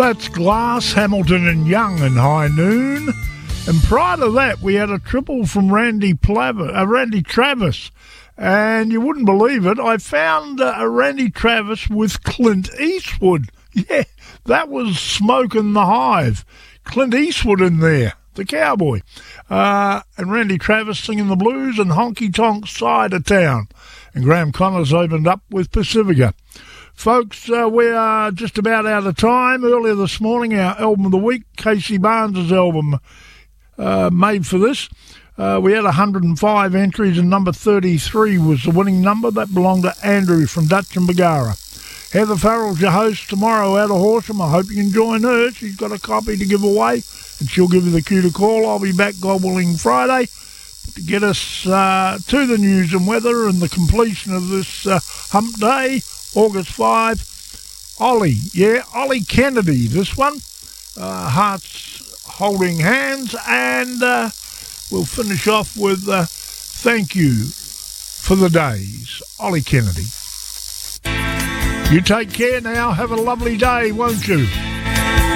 That's Glass, Hamilton and Young in High Noon. And prior to that, we had a triple from Randy Travis. And you wouldn't believe it, I found a Randy Travis with Clint Eastwood. Yeah, that was Smoking the Hive. Clint Eastwood in there, the cowboy. And Randy Travis singing the blues and Honky Tonk Side of Town. And Graham Connors opened up with Pacifica. Folks, we are just about out of time. Earlier this morning, our album of the week, Casey Barnes' album, made for this. We had 105 entries, and number 33 was the winning number. That belonged to Andrew from Dutch and Bagara. Heather Farrell's your host tomorrow out of Horsham. I hope you can join her. She's got a copy to give away, and she'll give you the cue to call. I'll be back, God willing, Friday to get us to the news and weather and the completion of this hump day. August 5, Ollie Kennedy, this one, Hearts Holding Hands, and we'll finish off with Thank You for the Days, Ollie Kennedy. You take care now, have a lovely day, won't you?